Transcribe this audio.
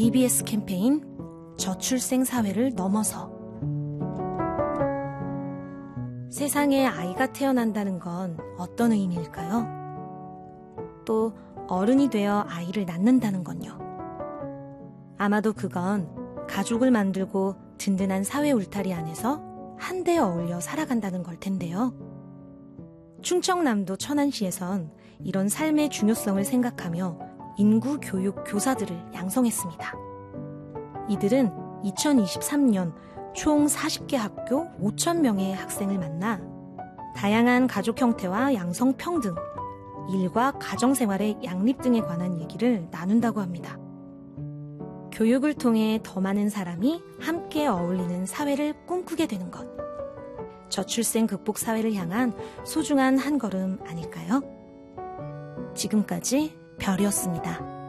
EBS 캠페인 저출생 사회를 넘어서. 세상에 아이가 태어난다는 건 어떤 의미일까요? 또 어른이 되어 아이를 낳는다는 건요. 아마도 그건 가족을 만들고 든든한 사회 울타리 안에서 한데 어울려 살아간다는 걸 텐데요. 충청남도 천안시에선 이런 삶의 중요성을 생각하며 인구 교육 교사들을 양성했습니다. 이들은 2023년 총 40개 학교 5,000명의 학생을 만나 다양한 가족 형태와 양성평등, 일과 가정생활의 양립 등에 관한 얘기를 나눈다고 합니다. 교육을 통해 더 많은 사람이 함께 어울리는 사회를 꿈꾸게 되는 것. 저출생 극복 사회를 향한 소중한 한 걸음 아닐까요? 지금까지 별이었습니다.